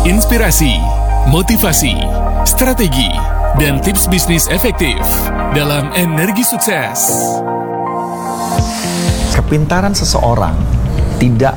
Inspirasi, motivasi, strategi, dan tips bisnis efektif dalam Energi Sukses. Kepintaran seseorang tidak